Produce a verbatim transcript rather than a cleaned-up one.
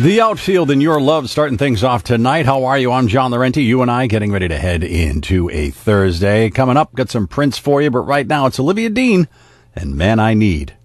The outfield and your love starting things off tonight. How are you? I'm John Laurenti. You and I getting ready to head into a Thursday. Coming up, got some Prince for you, but right now it's Olivia Dean and Man I Need.